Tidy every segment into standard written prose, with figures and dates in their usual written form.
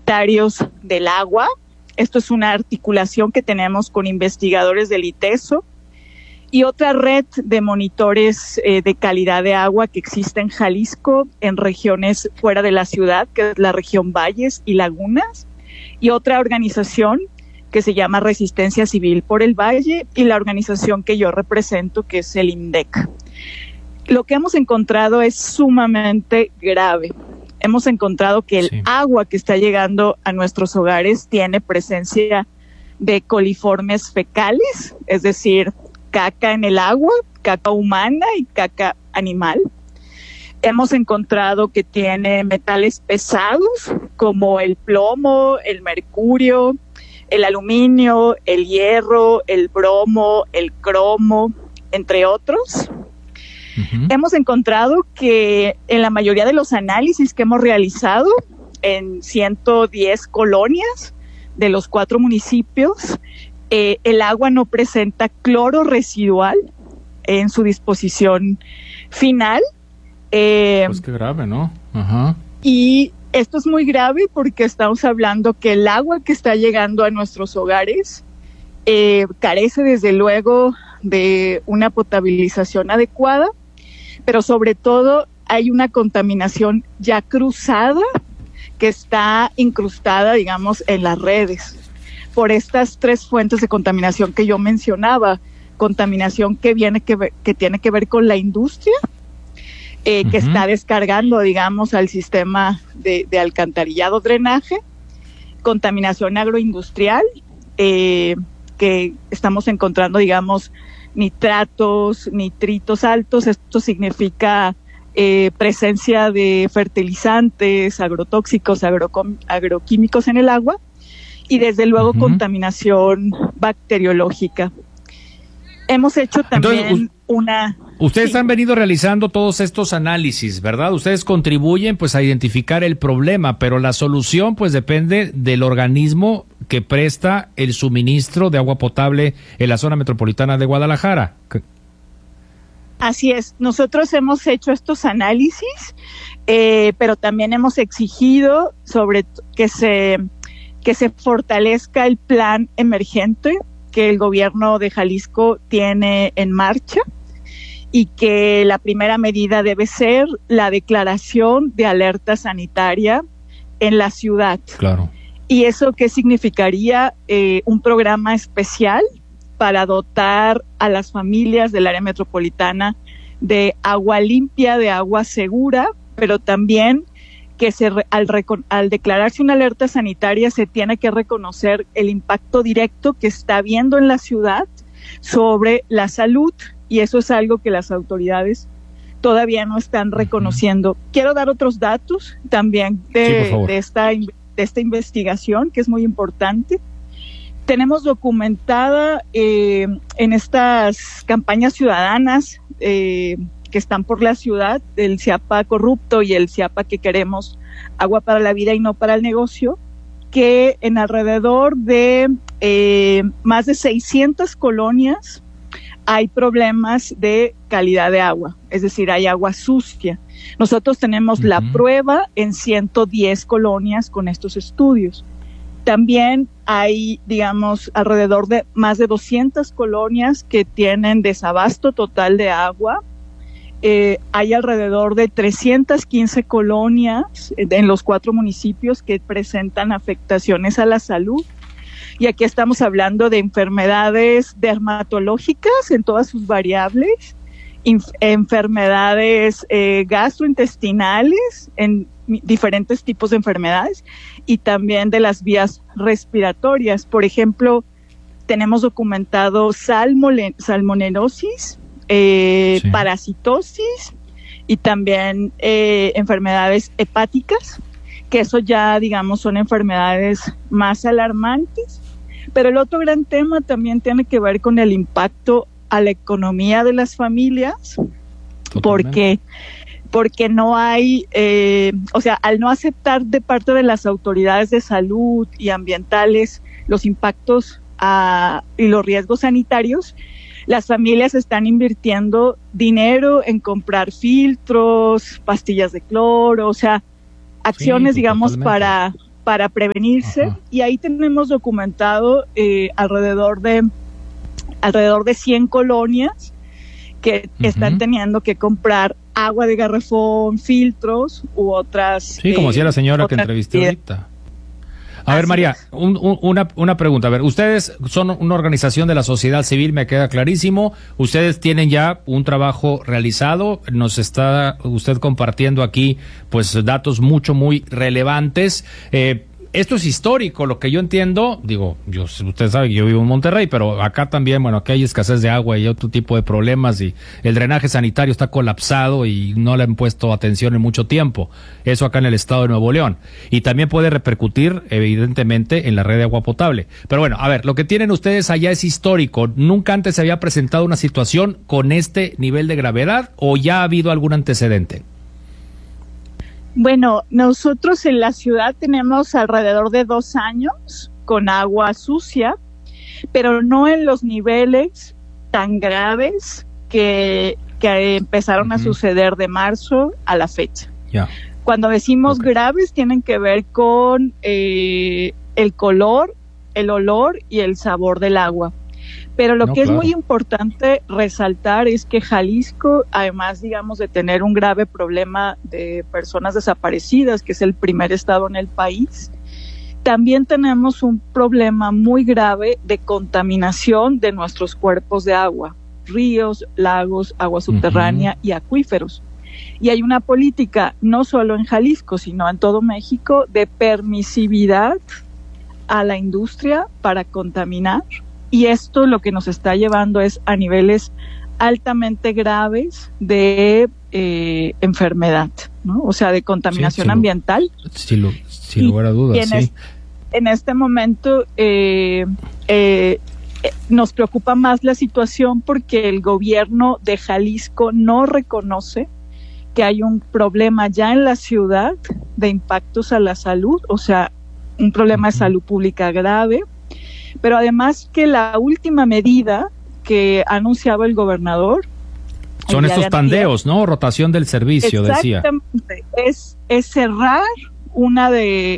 sanitarios del agua. Esto es una articulación que tenemos con investigadores del ITESO y otra red de monitores de calidad de agua que existe en Jalisco, en regiones fuera de la ciudad, que es la región Valles y Lagunas, y otra organización que se llama Resistencia Civil por el Valle, y la organización que yo represento, que es el INDEC. Lo que hemos encontrado es sumamente grave. Hemos encontrado que el agua que está llegando a nuestros hogares tiene presencia de coliformes fecales, es decir, caca en el agua, caca humana y caca animal. Hemos encontrado que tiene metales pesados como el plomo, el mercurio, el aluminio, el hierro, el bromo, el cromo, entre otros. Uh-huh. Hemos encontrado que en la mayoría de los análisis que hemos realizado en 110 colonias de los 4 municipios, el agua no presenta cloro residual en su disposición final. Pues qué grave, ¿no? Ajá. Y esto es muy grave porque estamos hablando que el agua que está llegando a nuestros hogares carece desde luego de una potabilización adecuada, pero sobre todo hay una contaminación ya cruzada que está incrustada, digamos, en las redes por estas 3 fuentes de contaminación que yo mencionaba. Contaminación que tiene que ver con la industria, que está descargando, digamos, al sistema de alcantarillado, drenaje, contaminación agroindustrial, que estamos encontrando, digamos, nitratos, nitritos altos. Esto significa presencia de fertilizantes, agrotóxicos, agroquímicos en el agua, y desde luego contaminación bacteriológica. Hemos hecho también Ustedes han venido realizando todos estos análisis, ¿verdad? Ustedes contribuyen pues a identificar el problema, pero la solución pues depende del organismo que presta el suministro de agua potable en la zona metropolitana de Guadalajara. Así es, nosotros hemos hecho estos análisis, pero también hemos exigido que se fortalezca el plan emergente que el gobierno de Jalisco tiene en marcha, y que la primera medida debe ser la declaración de alerta sanitaria en la ciudad. Claro. ¿Y eso qué significaría? Un programa especial para dotar a las familias del área metropolitana de agua limpia, de agua segura, pero también que al declararse una alerta sanitaria se tiene que reconocer el impacto directo que está habiendo en la ciudad sobre la salud, y eso es algo que las autoridades todavía no están reconociendo. Quiero dar otros datos también de esta investigación, que es muy importante. Tenemos documentada en estas campañas ciudadanas que están por la ciudad, del CIAPA corrupto y el CIAPA que queremos, agua para la vida y no para el negocio, que en alrededor de más de 600 colonias hay problemas de calidad de agua, es decir, hay agua sucia. Nosotros tenemos la prueba en 110 colonias con estos estudios. También hay, digamos, alrededor de más de 200 colonias que tienen desabasto total de agua. Hay alrededor de 315 colonias en los 4 municipios que presentan afectaciones a la salud. Y aquí estamos hablando de enfermedades dermatológicas en todas sus variables, enfermedades gastrointestinales en diferentes tipos de enfermedades, y también de las vías respiratorias. Por ejemplo, tenemos documentado salmonelosis, parasitosis y también enfermedades hepáticas, que eso ya, digamos, son enfermedades más alarmantes. Pero el otro gran tema también tiene que ver con el impacto a la economía de las familias, porque no hay, al no aceptar de parte de las autoridades de salud y ambientales los impactos y los riesgos sanitarios, las familias están invirtiendo dinero en comprar filtros, pastillas de cloro, acciones, digamos, para para prevenirse. Ajá. Y ahí tenemos documentado alrededor de 100 colonias que están teniendo que comprar agua de garrafón, filtros u otras. Sí, como decía la señora que entrevisté ahorita. A ver, María, una pregunta. A ver, ustedes son una organización de la sociedad civil, me queda clarísimo. Ustedes tienen ya un trabajo realizado. Nos está usted compartiendo aquí, pues, datos muy relevantes. Esto es histórico, lo que yo entiendo. Digo, usted sabe que yo vivo en Monterrey, pero acá también, bueno, aquí hay escasez de agua y otro tipo de problemas, y el drenaje sanitario está colapsado y no le han puesto atención en mucho tiempo. Eso acá en el estado de Nuevo León. Y también puede repercutir, evidentemente, en la red de agua potable. Pero bueno, a ver, lo que tienen ustedes allá es histórico. ¿Nunca antes se había presentado una situación con este nivel de gravedad o ya ha habido algún antecedente? Bueno, nosotros en la ciudad tenemos alrededor de 2 años con agua sucia, pero no en los niveles tan graves que empezaron a suceder de marzo a la fecha. Yeah. Cuando decimos graves, tienen que ver con el color, el olor y el sabor del agua. Pero lo que es muy importante resaltar es que Jalisco, además, digamos, de tener un grave problema de personas desaparecidas, que es el primer estado en el país, también tenemos un problema muy grave de contaminación de nuestros cuerpos de agua, ríos, lagos, agua subterránea y acuíferos. Y hay una política, no solo en Jalisco, sino en todo México, de permisividad a la industria para contaminar. Y esto lo que nos está llevando es a niveles altamente graves de enfermedad, ¿no? O sea, de contaminación ambiental. Sin lugar a dudas, sí. En este momento nos preocupa más la situación porque el gobierno de Jalisco no reconoce que hay un problema ya en la ciudad de impactos a la salud, o sea, un problema de salud pública grave. Pero además que la última medida que ha anunciado el gobernador son estos tandeos, ¿no? Rotación del servicio, decía. Exactamente. Es cerrar una de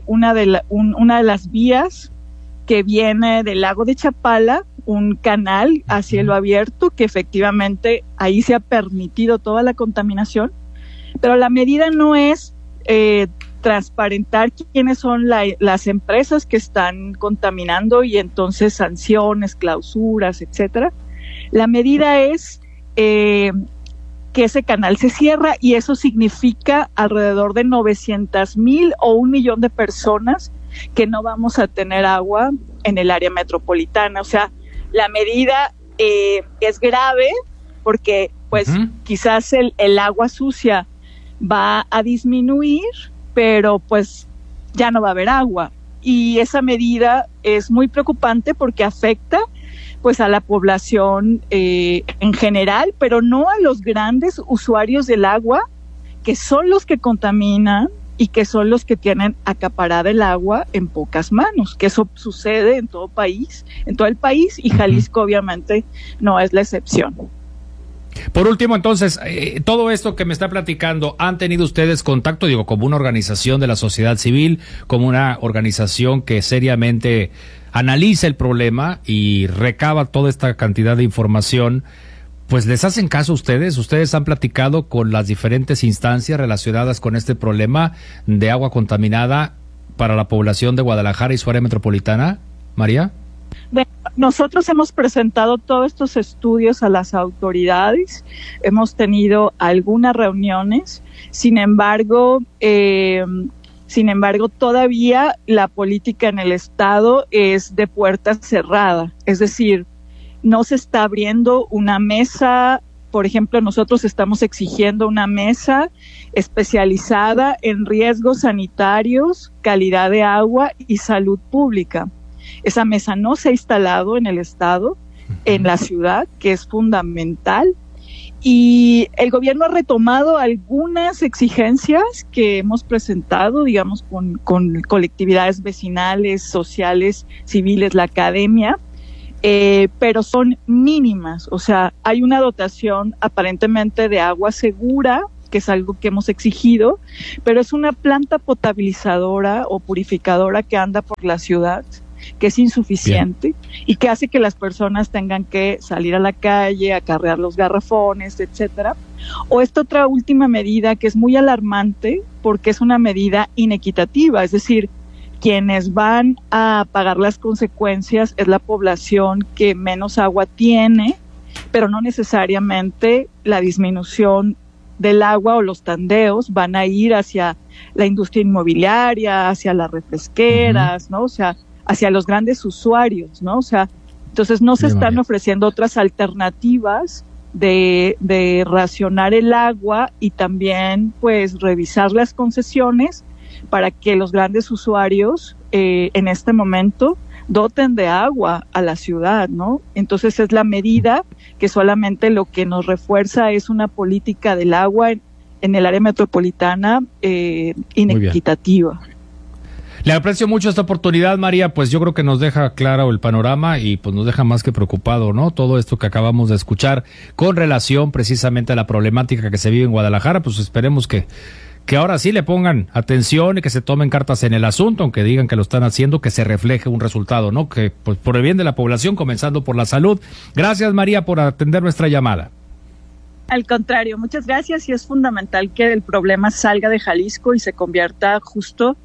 las vías que viene del lago de Chapala, un canal a cielo abierto, que efectivamente ahí se ha permitido toda la contaminación, pero la medida no es transparentar quiénes son las empresas que están contaminando y entonces sanciones, clausuras, etcétera. La medida es que ese canal se cierra y eso significa alrededor de 900,000 o 1 millón de personas que no vamos a tener agua en el área metropolitana. O sea, la medida es grave porque pues quizás el agua sucia va a disminuir, pero pues ya no va a haber agua. Y esa medida es muy preocupante porque afecta pues a la población en general, pero no a los grandes usuarios del agua, que son los que contaminan y que son los que tienen acaparada el agua en pocas manos, que eso sucede en todo el país, y Jalisco obviamente no es la excepción. Por último, entonces, todo esto que me está platicando, ¿han tenido ustedes contacto, digo, como una organización de la sociedad civil, como una organización que seriamente analiza el problema y recaba toda esta cantidad de información? Pues, ¿les hacen caso a ustedes? ¿Ustedes han platicado con las diferentes instancias relacionadas con este problema de agua contaminada para la población de Guadalajara y su área metropolitana, María? Bueno, nosotros hemos presentado todos estos estudios a las autoridades, hemos tenido algunas reuniones, sin embargo, todavía la política en el estado es de puerta cerrada, es decir, no se está abriendo una mesa. Por ejemplo, nosotros estamos exigiendo una mesa especializada en riesgos sanitarios, calidad de agua y salud pública. Esa mesa no se ha instalado en el estado, en la ciudad, que es fundamental. Y el gobierno ha retomado algunas exigencias que hemos presentado, digamos, con colectividades vecinales, sociales, civiles, la academia, pero son mínimas. O sea, hay una dotación aparentemente de agua segura que es algo que hemos exigido, pero es una planta potabilizadora o purificadora que anda por la ciudad, que es insuficiente. Bien. Y que hace que las personas tengan que salir a la calle, acarrear los garrafones, etcétera. O esta otra última medida que es muy alarmante porque es una medida inequitativa, es decir, quienes van a pagar las consecuencias es la población que menos agua tiene, pero no necesariamente la disminución del agua o los tandeos van a ir hacia la industria inmobiliaria, hacia las refresqueras, ¿no? O sea, hacia los grandes usuarios, ¿no? O sea, entonces no se están ofreciendo otras alternativas de racionar el agua y también, pues, revisar las concesiones para que los grandes usuarios en este momento doten de agua a la ciudad, ¿no? Entonces es la medida que solamente lo que nos refuerza es una política del agua en el área metropolitana inequitativa. Le aprecio mucho esta oportunidad, María, pues yo creo que nos deja claro el panorama y pues nos deja más que preocupado, ¿no? Todo esto que acabamos de escuchar con relación precisamente a la problemática que se vive en Guadalajara, pues esperemos que ahora sí le pongan atención y que se tomen cartas en el asunto, aunque digan que lo están haciendo, que se refleje un resultado, ¿no? Que pues por el bien de la población, comenzando por la salud. Gracias, María, por atender nuestra llamada. Al contrario, muchas gracias, y es fundamental que el problema salga de Jalisco y se convierta justo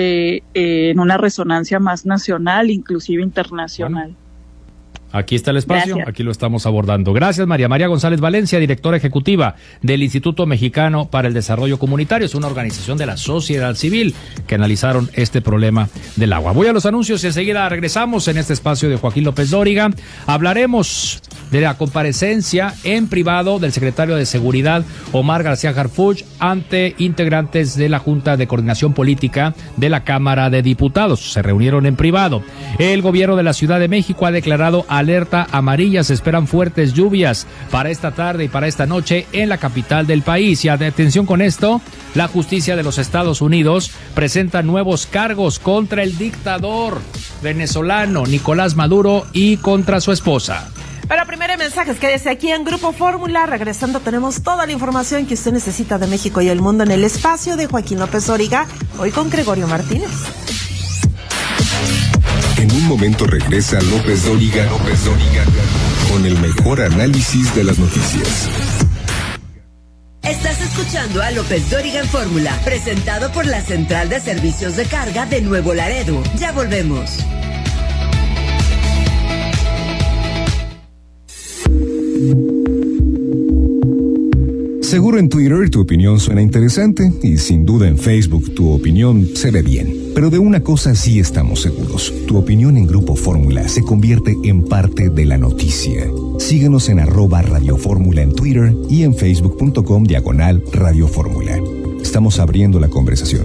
en una resonancia más nacional, inclusive internacional. Bueno, aquí está el espacio, gracias. Aquí lo estamos abordando. Gracias, María. María González Valencia, directora ejecutiva del Instituto Mexicano para el Desarrollo Comunitario. Es una organización de la sociedad civil que analizaron este problema del agua. Voy a los anuncios y enseguida regresamos en este espacio de Joaquín López Dóriga. Hablaremos de la comparecencia en privado del secretario de Seguridad, Omar García Harfuch, ante integrantes de la Junta de Coordinación Política de la Cámara de Diputados. Se reunieron en privado. El gobierno de la Ciudad de México ha declarado alerta amarilla. Se esperan fuertes lluvias para esta tarde y para esta noche en la capital del país. Y atención con esto, la justicia de los Estados Unidos presenta nuevos cargos contra el dictador venezolano Nicolás Maduro y contra su esposa. Pero primero mensajes, quédese aquí en Grupo Fórmula. Regresando tenemos toda la información que usted necesita de México y el mundo en el espacio de Joaquín López Dóriga, hoy con Gregorio Martínez. En un momento regresa López Dóriga con el mejor análisis de las noticias. Estás escuchando a López Dóriga en Fórmula, presentado por la Central de Servicios de Carga de Nuevo Laredo. Ya volvemos. Seguro en Twitter tu opinión suena interesante y sin duda en Facebook tu opinión se ve bien. Pero de una cosa sí estamos seguros. Tu opinión en Grupo Fórmula se convierte en parte de la noticia. Síguenos en @Radio Fórmula en Twitter y en facebook.com/Radio Fórmula. Estamos abriendo la conversación.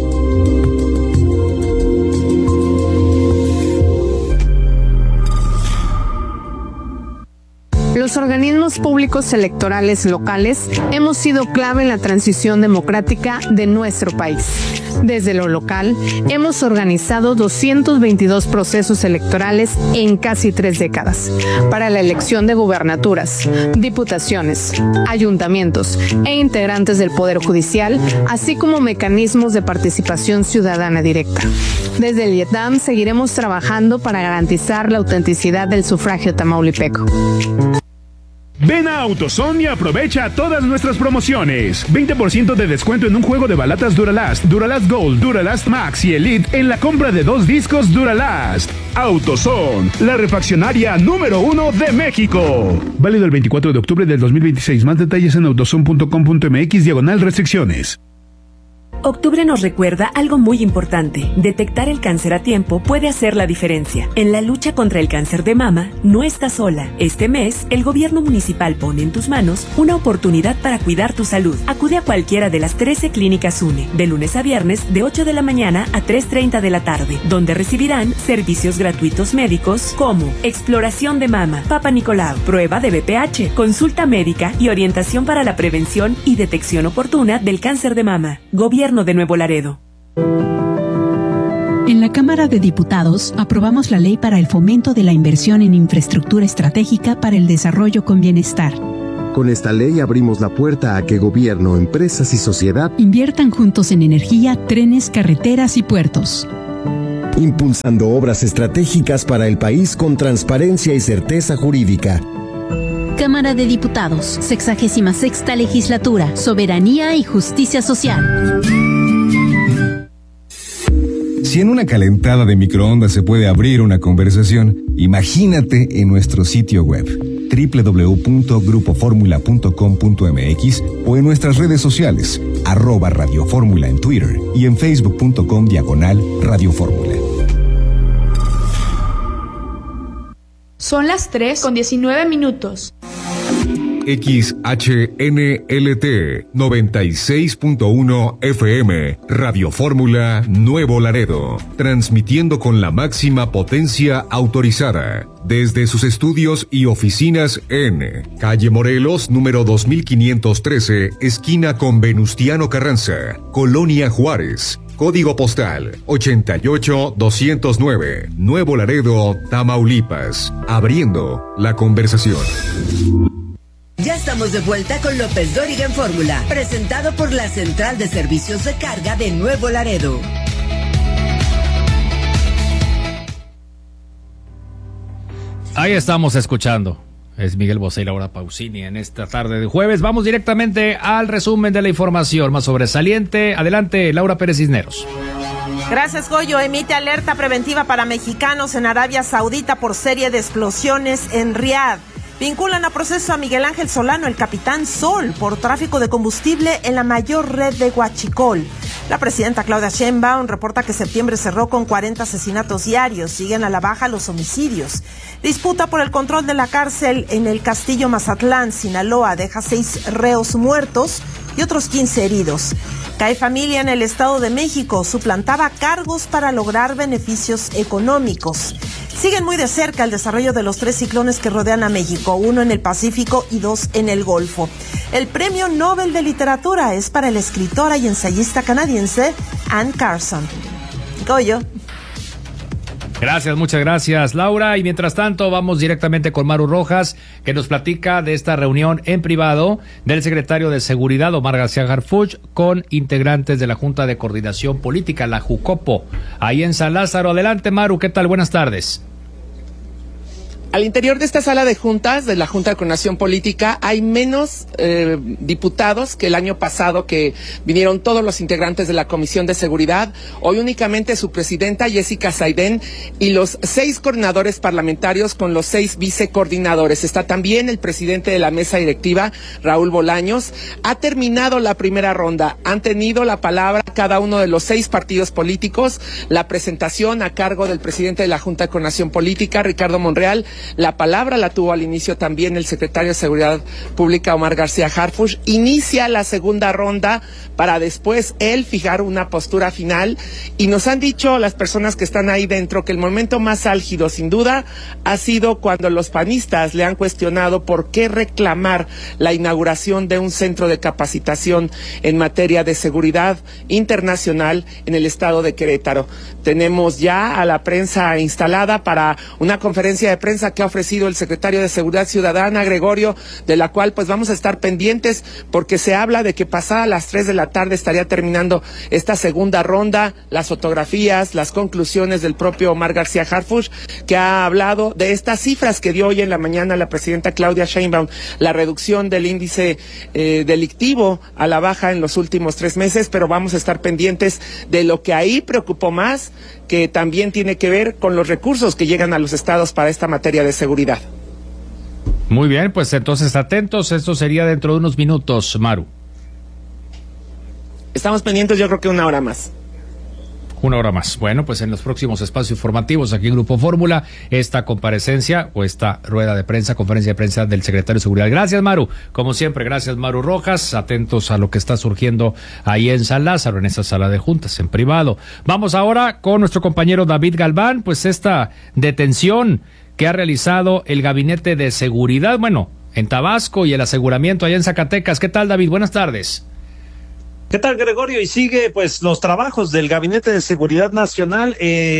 Los organismos públicos electorales locales hemos sido clave en la transición democrática de nuestro país. Desde lo local, hemos organizado 222 procesos electorales en casi 3 décadas para la elección de gubernaturas, diputaciones, ayuntamientos e integrantes del Poder Judicial, así como mecanismos de participación ciudadana directa. Desde el IETAM seguiremos trabajando para garantizar la autenticidad del sufragio tamaulipeco. Ven a AutoZone y aprovecha todas nuestras promociones. 20% de descuento en un juego de balatas Duralast, Duralast Gold, Duralast Max y Elite en la compra de 2 discos Duralast. AutoZone, la refaccionaria número 1 de México. Válido el 24 de octubre del 2026. Más detalles en autozone.com.mx/restricciones. Octubre nos recuerda algo muy importante. Detectar el cáncer a tiempo puede hacer la diferencia. En la lucha contra el cáncer de mama, no estás sola. Este mes, el gobierno municipal pone en tus manos una oportunidad para cuidar tu salud. Acude a cualquiera de las 13 clínicas UNE, de lunes a viernes, de 8 de la mañana a 3:30 de la tarde, donde recibirán servicios gratuitos médicos como exploración de mama, Papa Nicolau, prueba de BPH, consulta médica y orientación para la prevención y detección oportuna del cáncer de mama. Gobierno de Nuevo Laredo. En la Cámara de Diputados aprobamos la ley para el fomento de la inversión en infraestructura estratégica para el desarrollo con bienestar. Con esta ley abrimos la puerta a que gobierno, empresas y sociedad inviertan juntos en energía, trenes, carreteras y puertos. Impulsando obras estratégicas para el país con transparencia y certeza jurídica. Cámara de Diputados, 66ª Legislatura, Soberanía y Justicia Social. Si en una calentada de microondas se puede abrir una conversación, imagínate en nuestro sitio web www.grupoformula.com.mx o en nuestras redes sociales @Radio Fórmula en Twitter y en facebook.com/Radio Fórmula. Son las 3:19. XHNLT 96.1 FM, Radio Fórmula Nuevo Laredo, transmitiendo con la máxima potencia autorizada, desde sus estudios y oficinas en Calle Morelos, número 2513, esquina con Venustiano Carranza, Colonia Juárez. Código postal 88209, Nuevo Laredo, Tamaulipas. Abriendo la conversación. Ya estamos de vuelta con López Dóriga en Fórmula, presentado por la Central de Servicios de Carga de Nuevo Laredo. Ahí estamos escuchando. Es Miguel Bosé y Laura Pausini en esta tarde de jueves. Vamos directamente al resumen de la información más sobresaliente. Adelante, Laura Pérez Cisneros. Gracias, Goyo. Emite alerta preventiva para mexicanos en Arabia Saudita por serie de explosiones en Riad. Vinculan a proceso a Miguel Ángel Solano, el Capitán Sol, por tráfico de combustible en la mayor red de Huachicol. La presidenta Claudia Sheinbaum reporta que septiembre cerró con 40 asesinatos diarios. Siguen a la baja los homicidios. Disputa por el control de la cárcel en el Castillo Mazatlán, Sinaloa, deja 6 reos muertos y otros 15 heridos. Cae familia en el Estado de México, suplantaba cargos para lograr beneficios económicos. Siguen muy de cerca el desarrollo de los 3 ciclones que rodean a México, 1 en el Pacífico y 2 en el Golfo. El Premio Nobel de Literatura es para la escritora y ensayista canadiense Anne Carson. Goyo. Gracias, muchas gracias, Laura. Y mientras tanto, vamos directamente con Maru Rojas, que nos platica de esta reunión en privado del secretario de Seguridad, Omar García Harfuch, con integrantes de la Junta de Coordinación Política, la JUCOPO, ahí en San Lázaro. Adelante, Maru, ¿qué tal? Buenas tardes. Al interior de esta sala de juntas, de la Junta de Coordinación Política, hay menos diputados que el año pasado, que vinieron todos los integrantes de la Comisión de Seguridad. Hoy únicamente su presidenta, Jessica Saidén, y los 6 coordinadores parlamentarios con los 6 vicecoordinadores. Está también el presidente de la mesa directiva, Raúl Bolaños. Ha terminado la primera ronda. Han tenido la palabra cada uno de los 6 partidos políticos. La presentación a cargo del presidente de la Junta de Coordinación Política, Ricardo Monreal. La palabra la tuvo al inicio también el secretario de Seguridad Pública, Omar García Harfuch. Inicia la segunda ronda para después él fijar una postura final. Y nos han dicho las personas que están ahí dentro que el momento más álgido, sin duda, ha sido cuando los panistas le han cuestionado por qué reclamar la inauguración de un centro de capacitación en materia de seguridad internacional en el estado de Querétaro. Tenemos ya a la prensa instalada para una conferencia de prensa que ha ofrecido el secretario de Seguridad Ciudadana, Gregorio, de la cual pues vamos a estar pendientes, porque se habla de que pasada las 3 de la tarde estaría terminando esta segunda ronda, las fotografías, las conclusiones del propio Omar García Harfuch, que ha hablado de estas cifras que dio hoy en la mañana la presidenta Claudia Sheinbaum, la reducción del índice delictivo a la baja en los últimos 3 meses, pero vamos a estar pendientes de lo que ahí preocupó más, que también tiene que ver con los recursos que llegan a los estados para esta materia de seguridad. Muy bien, pues entonces atentos, esto sería dentro de unos minutos, Maru. Estamos pendientes, yo creo que 1 hora más. 1 hora más. Bueno, pues en los próximos espacios informativos aquí en Grupo Fórmula, esta comparecencia o esta rueda de prensa, conferencia de prensa del secretario de Seguridad. Gracias, Maru. Como siempre, gracias, Maru Rojas. Atentos a lo que está surgiendo ahí en San Lázaro, en esta sala de juntas, en privado. Vamos ahora con nuestro compañero David Galván, pues esta detención que ha realizado el Gabinete de Seguridad, bueno, en Tabasco, y el aseguramiento allá en Zacatecas. ¿Qué tal, David? Buenas tardes. ¿Qué tal, Gregorio? Y sigue pues los trabajos del Gabinete de Seguridad Nacional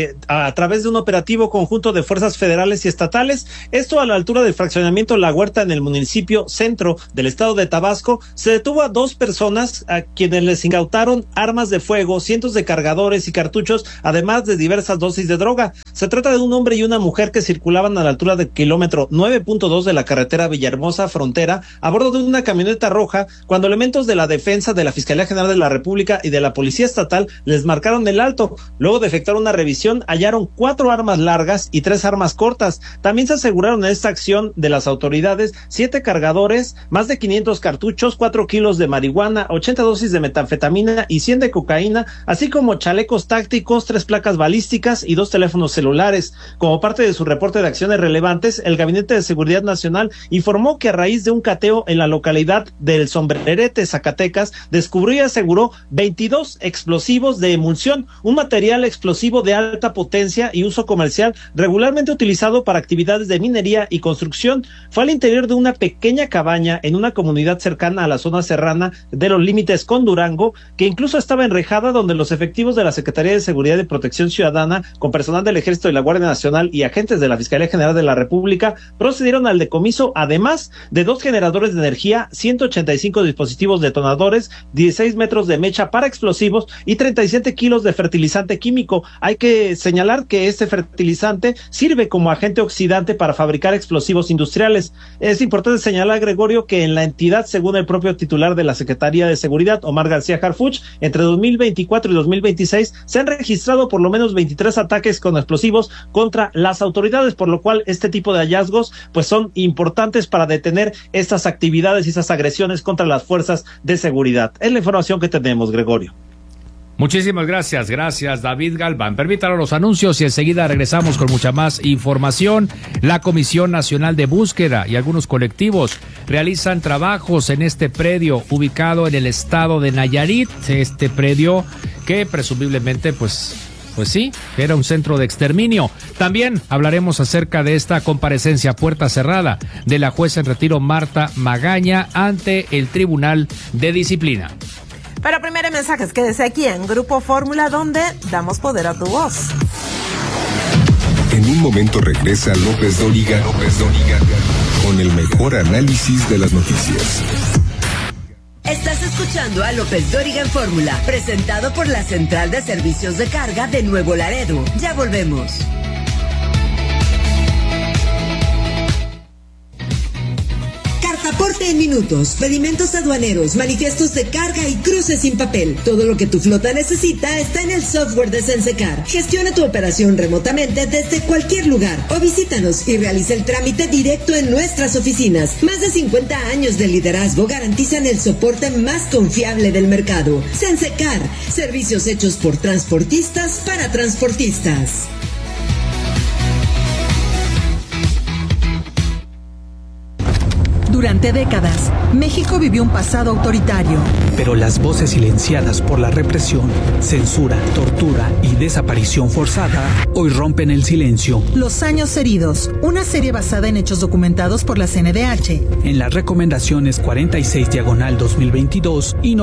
a través de un operativo conjunto de fuerzas federales y estatales. Esto a la altura del fraccionamiento La Huerta en el municipio centro del estado de Tabasco. Se detuvo a 2 personas a quienes les incautaron armas de fuego, cientos de cargadores y cartuchos, además de diversas dosis de droga. Se trata de un hombre y una mujer que circulaban a la altura del kilómetro 9.2 de la carretera Villahermosa Frontera a bordo de una camioneta roja cuando elementos de la defensa de la Fiscalía General de la República y de la Policía Estatal les marcaron el alto. Luego de efectuar una revisión, hallaron 4 armas largas y 3 armas cortas. También se aseguraron en esta acción de las autoridades 7 cargadores, más de 500 cartuchos, 4 kilos de marihuana, 80 dosis de metanfetamina y 100 de cocaína, así como chalecos tácticos, 3 placas balísticas y 2 teléfonos celulares. Como parte de su reporte de acciones relevantes, el Gabinete de Seguridad Nacional informó que a raíz de un cateo en la localidad del Sombrerete, Zacatecas, descubrió y aseguró 22 explosivos de emulsión, un material explosivo de alta potencia y uso comercial regularmente utilizado para actividades de minería y construcción. Fue al interior de una pequeña cabaña en una comunidad cercana a la zona serrana de los límites con Durango, que incluso estaba enrejada, donde los efectivos de la Secretaría de Seguridad y Protección Ciudadana, con personal del Ejército y la Guardia Nacional y agentes de la Fiscalía General de la República, procedieron al decomiso, además de 2 generadores de energía, 185 dispositivos detonadores, 16 metros de mecha para explosivos y 37 kilos de fertilizante químico. Hay que señalar que este fertilizante sirve como agente oxidante para fabricar explosivos industriales. Es importante señalar, Gregorio, que en la entidad, según el propio titular de la Secretaría de Seguridad, Omar García Harfuch, entre 2024 y 2026 se han registrado por lo menos 23 ataques con explosivos contra las autoridades, por lo cual este tipo de hallazgos pues son importantes para detener estas actividades y esas agresiones contra las fuerzas de seguridad. Es la información que tenemos, Gregorio. Muchísimas gracias, David Galván. Permítanos los anuncios y enseguida regresamos con mucha más información. La Comisión Nacional de Búsqueda y algunos colectivos realizan trabajos en este predio ubicado en el estado de Nayarit. Este predio que presumiblemente pues sí, era un centro de exterminio. También hablaremos acerca de esta comparecencia a puerta cerrada de la jueza en retiro Marta Magaña ante el Tribunal de Disciplina. Pero primero mensajes, quédese aquí en Grupo Fórmula, donde damos poder a tu voz. En un momento regresa López Dóriga con el mejor análisis de las noticias. Estás escuchando a López Dóriga en Fórmula, presentado por la Central de Servicios de Carga de Nuevo Laredo. Ya volvemos. Cartaporte en minutos, pedimentos aduaneros, manifiestos de carga y cruces sin papel. Todo lo que tu flota necesita está en el software de Sensecar. Gestiona tu operación remotamente desde cualquier lugar o visítanos y realiza el trámite directo en nuestras oficinas. Más de 50 años de liderazgo garantizan el soporte más confiable del mercado. Sensecar, servicios hechos por transportistas para transportistas. Durante décadas, México vivió un pasado autoritario. Pero las voces silenciadas por la represión, censura, tortura y desaparición forzada hoy rompen el silencio. Los años heridos, una serie basada en hechos documentados por la CNDH. En las recomendaciones 46/2022 y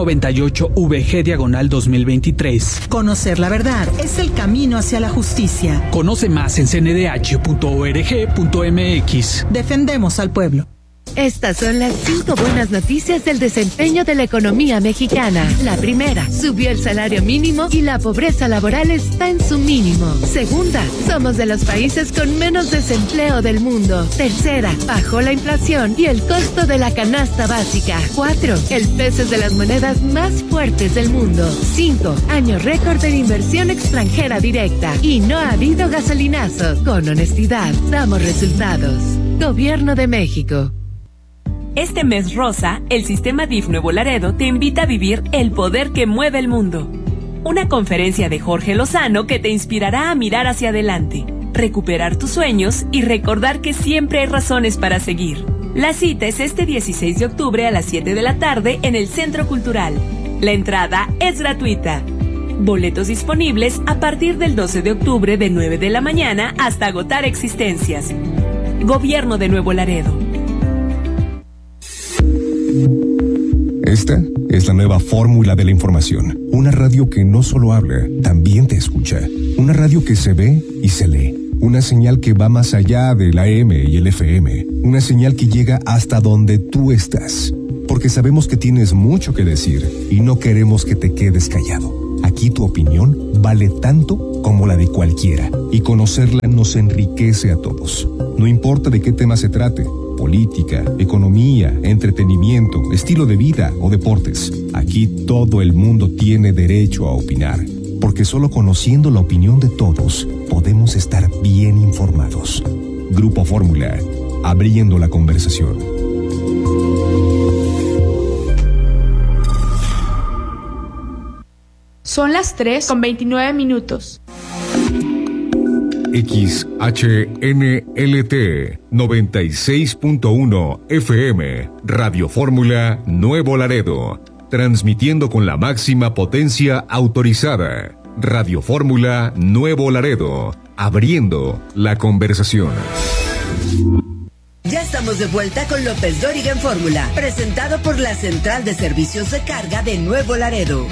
98/VG/2023. Conocer la verdad es el camino hacia la justicia. Conoce más en cndh.org.mx. Defendemos al pueblo. Estas son las 5 buenas noticias del desempeño de la economía mexicana. La primera, subió el salario mínimo y la pobreza laboral está en su mínimo. Segunda, somos de los países con menos desempleo del mundo. Tercera, bajó la inflación y el costo de la canasta básica. 4, el peso es de las monedas más fuertes del mundo. 5, año récord de inversión extranjera directa. Y no ha habido gasolinazo. Con honestidad, damos resultados. Gobierno de México. Este mes rosa, el Sistema DIF Nuevo Laredo te invita a vivir el poder que mueve el mundo. Una conferencia de Jorge Lozano que te inspirará a mirar hacia adelante, recuperar tus sueños y recordar que siempre hay razones para seguir. La cita es este 16 de octubre a las 7 de la tarde en el Centro Cultural. La entrada es gratuita. Boletos disponibles a partir del 12 de octubre de 9 de la mañana hasta agotar existencias. Gobierno de Nuevo Laredo. Esta es la nueva fórmula de la información. Una radio que no solo habla, también te escucha. Una radio que se ve y se lee. Una señal que va más allá del AM y el FM. Una señal que llega hasta donde tú estás. Porque sabemos que tienes mucho que decir y no queremos que te quedes callado. Aquí tu opinión vale tanto como la de cualquiera. Y conocerla nos enriquece a todos. No importa de qué tema se trate. Política, economía, entretenimiento, estilo de vida o deportes. Aquí todo el mundo tiene derecho a opinar, porque solo conociendo la opinión de todos podemos estar bien informados. Grupo Fórmula, abriendo la conversación. Son las 3:29. XHNLT 96.1 FM, Radio Fórmula Nuevo Laredo, transmitiendo con la máxima potencia autorizada. Radio Fórmula Nuevo Laredo, abriendo la conversación. Ya estamos de vuelta con López Dóriga en Fórmula, presentado por la Central de Servicios de Carga de Nuevo Laredo.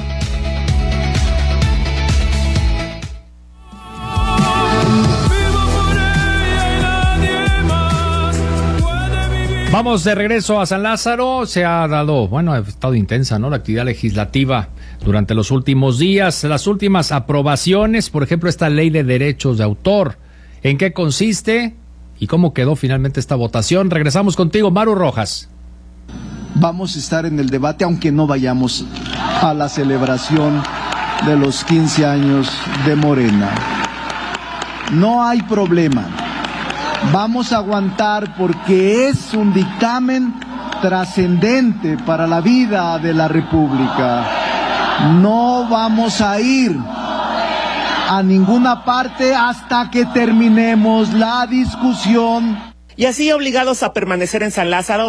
Vamos de regreso a San Lázaro. Se ha estado intensa, ¿no?, la actividad legislativa durante los últimos días. Las últimas aprobaciones, por ejemplo, esta ley de derechos de autor. ¿En qué consiste y cómo quedó finalmente esta votación? Regresamos contigo, Maru Rojas. Vamos a estar en el debate, aunque no vayamos a la celebración de los 15 años de Morena. No hay problema. Vamos a aguantar porque es un dictamen trascendente para la vida de la República. No vamos a ir a ninguna parte hasta que terminemos la discusión. Y así, obligados a permanecer en San Lázaro,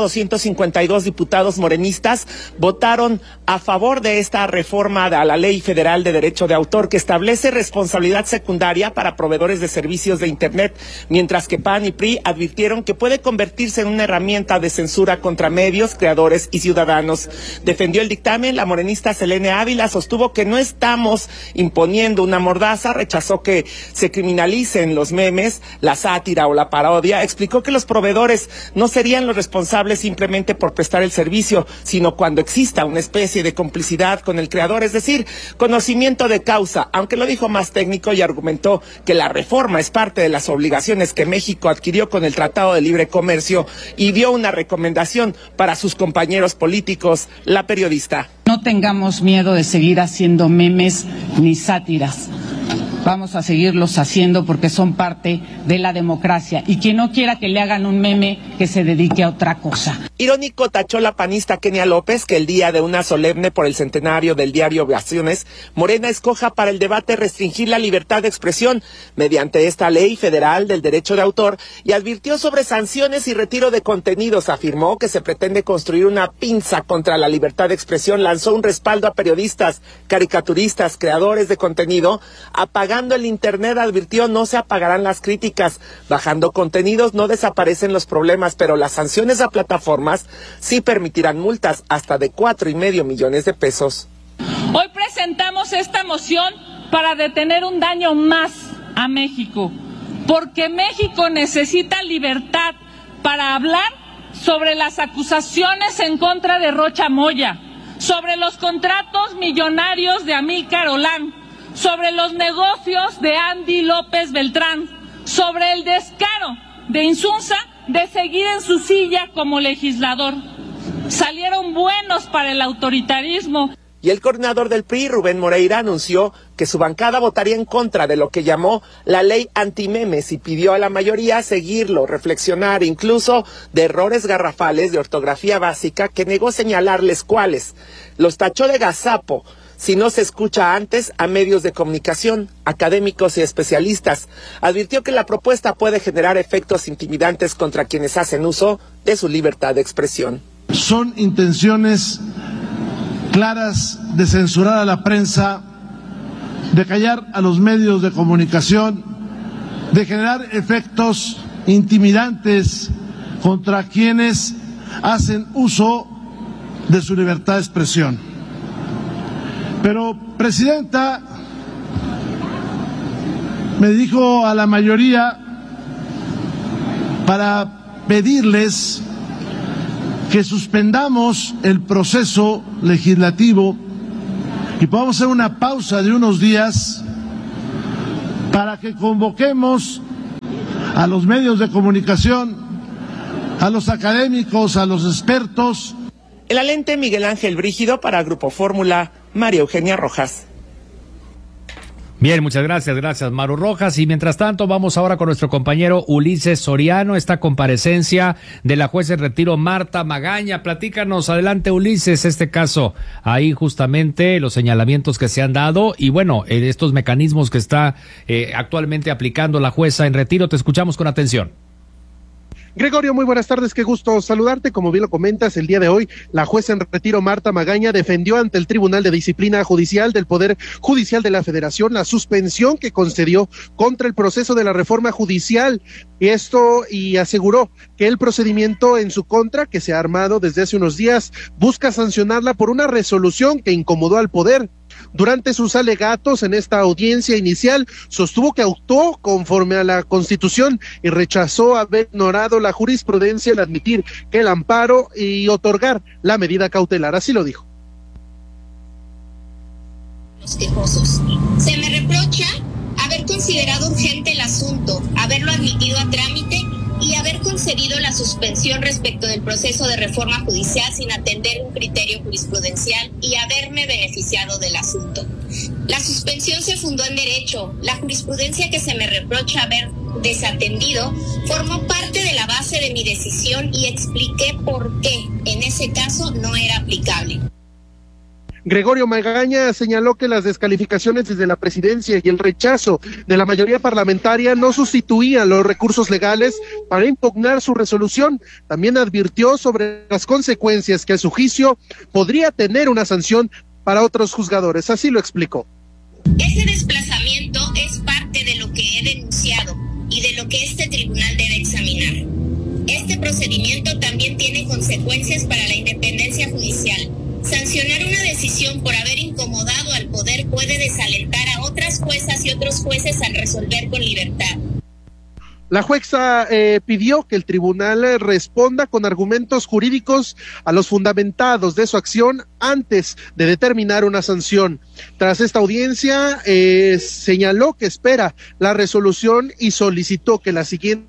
252 diputados morenistas votaron a favor de esta reforma a la Ley Federal de Derecho de Autor, que establece responsabilidad secundaria para proveedores de servicios de Internet, mientras que PAN y PRI advirtieron que puede convertirse en una herramienta de censura contra medios, creadores y ciudadanos. Defendió el dictamen la morenista Selene Ávila, sostuvo que no estamos imponiendo una mordaza, rechazó que se criminalicen los memes, la sátira o la parodia, explicó que los proveedores no serían los responsables simplemente por prestar el servicio, sino cuando exista una especie de complicidad con el creador, es decir, conocimiento de causa, aunque lo dijo más técnico y argumentó que la reforma es parte de las obligaciones que México adquirió con el Tratado de Libre Comercio y dio una recomendación para sus compañeros políticos. La periodista: no tengamos miedo de seguir haciendo memes ni sátiras. Vamos a seguirlos haciendo porque son parte de la democracia. Y quien no quiera que le hagan un meme, que se dedique a otra cosa. Irónico tachó la panista Kenia López que el día de una solemne por el centenario del diario Ovaciones, Morena escoja para el debate restringir la libertad de expresión mediante esta ley federal del derecho de autor y advirtió sobre sanciones y retiro de contenidos. Afirmó que se pretende construir una pinza contra la libertad de expresión. Lanzó un respaldo a periodistas, caricaturistas, creadores de contenido. Apagando el Internet, advirtió, no se apagarán las críticas. Bajando contenidos no desaparecen los problemas, pero las sanciones a plataformas sí permitirán multas hasta de 4.5 millones de pesos. Hoy presentamos esta moción para detener un daño más a México, porque México necesita libertad para hablar sobre las acusaciones en contra de Rocha Moya, sobre los contratos millonarios de Amílcar Olán, sobre los negocios de Andy López Beltrán, sobre el descaro de Insunza de seguir en su silla como legislador. Salieron buenos para el autoritarismo. Y el coordinador del PRI, Rubén Moreira, anunció que su bancada votaría en contra de lo que llamó la ley antimemes y pidió a la mayoría seguirlo, reflexionar incluso de errores garrafales de ortografía básica que negó señalarles cuáles. Los tachó de gazapo si no se escucha antes a medios de comunicación, académicos y especialistas. Advirtió que la propuesta puede generar efectos intimidantes contra quienes hacen uso de su libertad de expresión. Son intenciones claras de censurar a la prensa, de callar a los medios de comunicación, de generar efectos intimidantes contra quienes hacen uso de su libertad de expresión. Pero, Presidenta, me dirijo a la mayoría para pedirles que suspendamos el proceso legislativo y podamos hacer una pausa de unos días para que convoquemos a los medios de comunicación, a los académicos, a los expertos. El alente Miguel Ángel Brígido para Grupo Fórmula, María Eugenia Rojas. Bien, muchas gracias, gracias Maru Rojas. Y mientras tanto vamos ahora con nuestro compañero Ulises Soriano, esta comparecencia de la jueza en retiro Marta Magaña. Platícanos, adelante Ulises, este caso, ahí justamente los señalamientos que se han dado y bueno, estos mecanismos que está actualmente aplicando la jueza en retiro. Te escuchamos con atención. Gregorio, muy buenas tardes, qué gusto saludarte. Como bien lo comentas, el día de hoy, la jueza en retiro Marta Magaña defendió ante el Tribunal de Disciplina Judicial del Poder Judicial de la Federación la suspensión que concedió contra el proceso de la reforma judicial. Y aseguró que el procedimiento en su contra, que se ha armado desde hace unos días, busca sancionarla por una resolución que incomodó al Poder. Durante sus alegatos en esta audiencia inicial, sostuvo que actuó conforme a la Constitución y rechazó haber ignorado la jurisprudencia al admitir que el amparo y otorgar la medida cautelar. Así lo dijo. Los quejosos. Se me reprocha haber considerado urgente el asunto, haberlo admitido a trámite y haber concedido la suspensión respecto del proceso de reforma judicial sin atender un criterio jurisprudencial y haberme beneficiado del asunto. La suspensión se fundó en derecho. La jurisprudencia que se me reprocha haber desatendido formó parte de la base de mi decisión y expliqué por qué en ese caso no era aplicable. Gregorio Magaña señaló que las descalificaciones desde la presidencia y el rechazo de la mayoría parlamentaria no sustituían los recursos legales para impugnar su resolución. También advirtió sobre las consecuencias que a su juicio podría tener una sanción para otros juzgadores. Así lo explicó. Ese desplazamiento es parte de lo que he denunciado y de lo que este tribunal debe examinar. Este procedimiento también tiene consecuencias para la independencia judicial. Sancionar una decisión por haber incomodado al poder puede desalentar a otras juezas y otros jueces al resolver con libertad. La jueza pidió que el tribunal responda con argumentos jurídicos a los fundamentados de su acción antes de determinar una sanción. Tras esta audiencia, señaló que espera la resolución y solicitó que la siguiente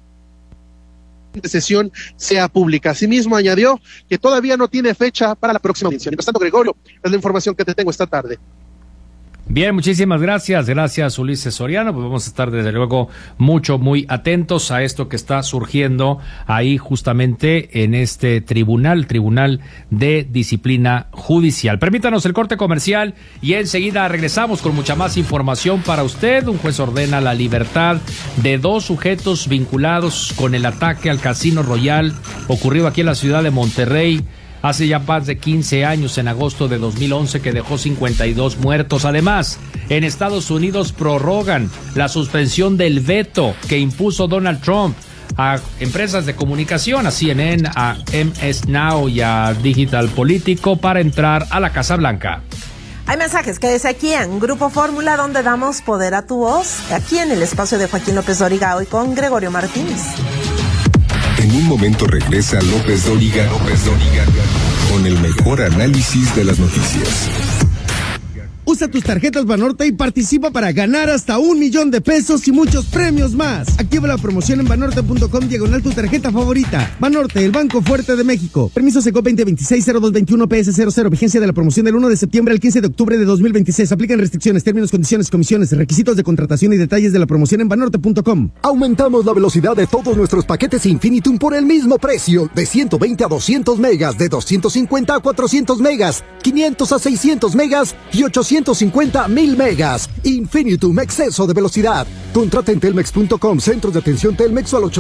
sesión sea pública. Asimismo, añadió que todavía no tiene fecha para la próxima audiencia. Mientras tanto, Gregorio, es la información que te tengo esta tarde. Bien, muchísimas gracias. Gracias, Ulises Soriano. Pues vamos a estar desde luego muy atentos a esto que está surgiendo ahí justamente en este Tribunal de Disciplina Judicial. Permítanos el corte comercial y enseguida regresamos con mucha más información para usted. Un juez ordena la libertad de 2 sujetos vinculados con el ataque al Casino Royal ocurrido aquí en la ciudad de Monterrey hace ya más de 15 años, en agosto de 2011, que dejó 52 muertos. Además, en Estados Unidos prorrogan la suspensión del veto que impuso Donald Trump a empresas de comunicación, a CNN, a MS Now y a Digital Político para entrar a la Casa Blanca. Hay mensajes, quédese aquí en Grupo Fórmula, donde damos poder a tu voz, aquí en el espacio de Joaquín López Dóriga, hoy con Gregorio Martínez. En un momento regresa López Dóriga con el mejor análisis de las noticias. Usa tus tarjetas Banorte y participa para ganar hasta $1,000,000 pesos y muchos premios más. Activa la promoción en banorte.com/tu tarjeta favorita. Banorte, el banco fuerte de México. Permiso Secop 2026-0221 PS00. Vigencia de la promoción del 1 de septiembre al 15 de octubre de 2026. Aplican restricciones, términos, condiciones, comisiones, requisitos de contratación y detalles de la promoción en banorte.com. Aumentamos la velocidad de todos nuestros paquetes Infinitum por el mismo precio. De 120 a 200 megas, de 250 a 400 megas, 500 a 600 megas y 850 a 1000 megas. Infinitum, exceso de velocidad. Contrata en telmex.com, centros de atención Telmex o al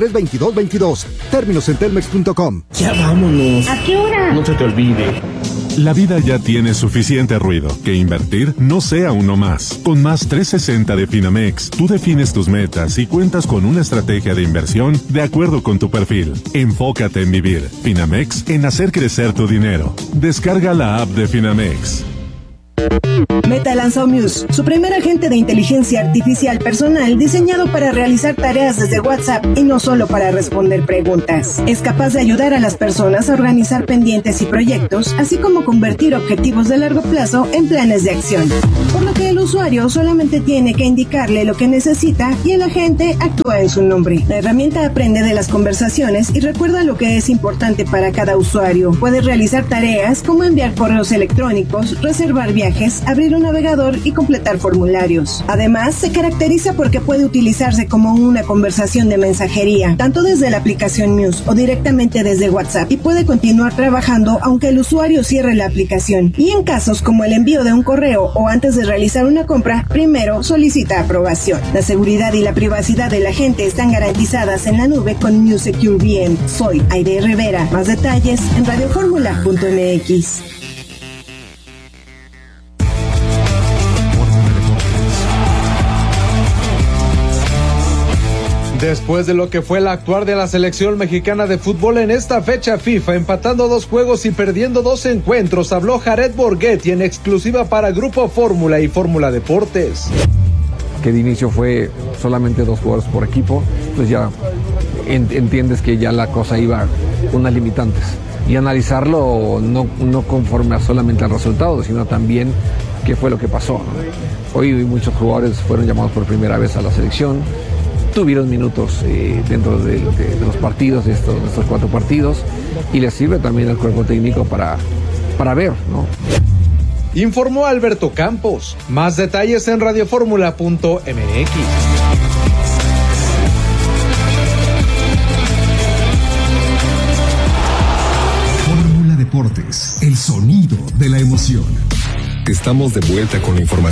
801-2322-22. Términos en telmex.com. Ya vámonos. ¿A qué hora? No se te olvide. La vida ya tiene suficiente ruido, que invertir no sea uno más. Con Más 360 de Finamex, tú defines tus metas y cuentas con una estrategia de inversión de acuerdo con tu perfil. Enfócate en vivir. Finamex, en hacer crecer tu dinero. Descarga la app de Finamex. Meta lanzó Muse, su primer agente de inteligencia artificial personal diseñado para realizar tareas desde WhatsApp y no solo para responder preguntas. Es capaz de ayudar a las personas a organizar pendientes y proyectos, así como convertir objetivos de largo plazo en planes de acción. Por lo que el usuario solamente tiene que indicarle lo que necesita y el agente actúa en su nombre. La herramienta aprende de las conversaciones y recuerda lo que es importante para cada usuario. Puede realizar tareas como enviar correos electrónicos, reservar viajes, abrir un navegador y completar formularios. Además, se caracteriza porque puede utilizarse como una conversación de mensajería, tanto desde la aplicación Muse o directamente desde WhatsApp, y puede continuar trabajando aunque el usuario cierre la aplicación. Y en casos como el envío de un correo o antes de realizar una compra, primero solicita aprobación. La seguridad y la privacidad de la gente están garantizadas en la nube con Muse Secure VM. Soy Aide Rivera. Más detalles en radioformula.mx. Después de lo que fue el actuar de la selección mexicana de fútbol en esta fecha FIFA, empatando 2 juegos y perdiendo 2 encuentros, habló Jared Borghetti en exclusiva para Grupo Fórmula y Fórmula Deportes. Que de inicio fue solamente 2 jugadores por equipo, pues ya entiendes que ya la cosa iba con unas limitantes. Y analizarlo no conforme a solamente al resultado, sino también qué fue lo que pasó, ¿no? Hoy muchos jugadores fueron llamados por primera vez a la selección, tuvieron minutos dentro de los partidos, de estos 4 partidos, y les sirve también al cuerpo técnico para ver, ¿no? Informó Alberto Campos. Más detalles en radioformula.mx. Fórmula Deportes, el sonido de la emoción. Estamos de vuelta con la información.